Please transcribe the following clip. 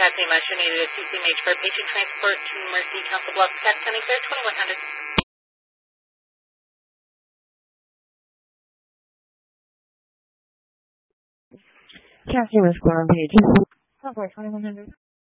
Kathy Musher needed a CCMH for patient transport to Mercy Council Bluffs, Cass County Fair, 2100. Cassie was Square on page. Software 2100.